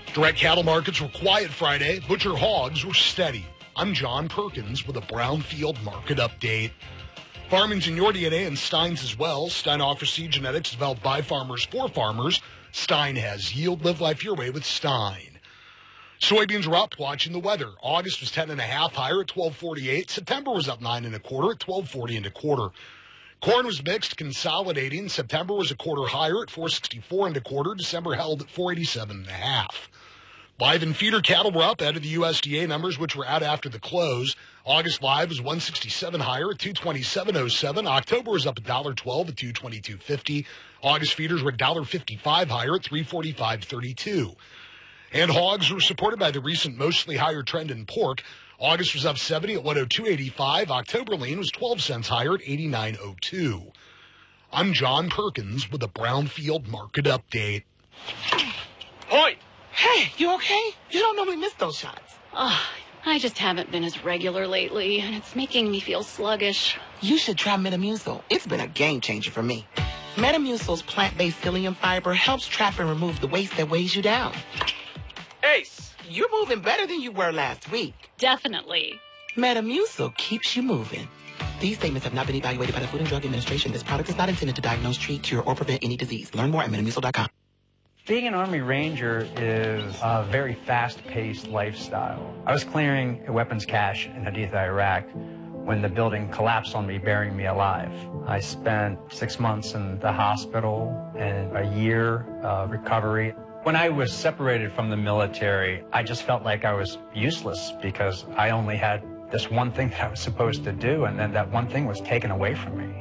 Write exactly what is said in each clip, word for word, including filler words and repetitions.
Direct cattle markets were quiet Friday. Butcher hogs were steady. I'm John Perkins with a Brownfield market update. Farming's in your D N A and Stein's as well. Stein offers seed genetics developed by farmers for farmers. Stein has yield. Live life your way with Stein. Soybeans were up watching the weather. August was ten and a half higher at twelve forty-eight. September was up nine and a quarter at twelve forty and a quarter. Corn was mixed, consolidating. September was a quarter higher at four sixty-four and a quarter. December held at four eighty-seven and a half. Live and feeder cattle were up ahead of the U S D A numbers, which were out after the close. August live was one sixty-seven higher at two twenty-seven oh seven. October was up one twelve at two twenty-two fifty. August feeders were one fifty-five higher at three forty-five thirty-two. And hogs were supported by the recent mostly higher trend in pork. August was up seventy at one oh two eighty-five. October lean was twelve cents higher at eighty-nine oh two. I'm John Perkins with a Brownfield market update. Hoyt! Hey, you okay? You don't normally miss those shots. Oh, I just haven't been as regular lately, and it's making me feel sluggish. You should try Metamucil. It's been a game changer for me. Metamucil's plant-based psyllium fiber helps trap and remove the waste that weighs you down. Ace, you're moving better than you were last week. Definitely. Metamucil keeps you moving. These statements have not been evaluated by the Food and Drug Administration. This product is not intended to diagnose, treat, cure, or prevent any disease. Learn more at metamucil dot com. Being an Army Ranger is a very fast-paced lifestyle. I was clearing a weapons cache in Haditha, Iraq, when the building collapsed on me, burying me alive. I spent six months in the hospital and a year of recovery. When I was separated from the military, I just felt like I was useless because I only had this one thing that I was supposed to do, and then that one thing was taken away from me.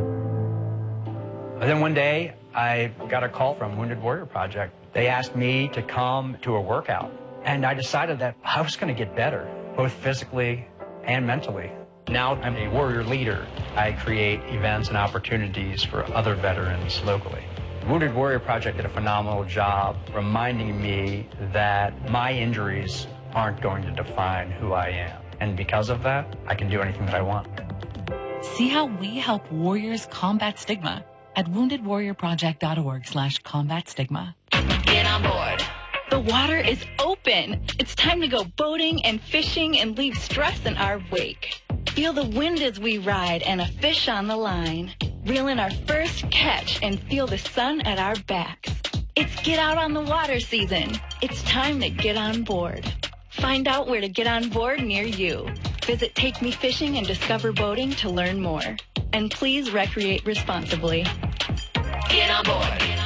And then one day, I got a call from Wounded Warrior Project. They asked me to come to a workout, and I decided that I was going to get better, both physically and mentally. Now I'm a warrior leader. I create events and opportunities for other veterans locally. Wounded Warrior Project did a phenomenal job reminding me that my injuries aren't going to define who I am. And because of that, I can do anything that I want. See how we help warriors combat stigma at wounded warrior project dot org slash combat stigma. Get on board. The water is open. It's time to go boating and fishing and leave stress in our wake. Feel the wind as we ride and a fish on the line. Reel in our first catch and feel the sun at our backs. It's get out on the water season. It's time to get on board. Find out where to get on board near you. Visit Take Me Fishing and Discover Boating to learn more. And please recreate responsibly. Get on board.